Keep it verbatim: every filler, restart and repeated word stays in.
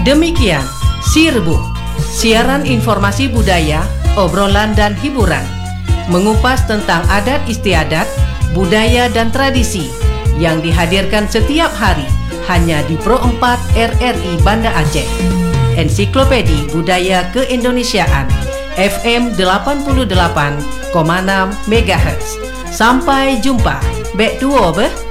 Demikian Si Rebung, siaran informasi budaya, obrolan dan hiburan, mengupas tentang adat istiadat, budaya dan tradisi yang dihadirkan setiap hari hanya di Pro empat R R I Banda Aceh. Ensiklopedi Budaya Keindonesiaan F M delapan puluh delapan koma enam megahertz. Sampai jumpa. Bek duo beh.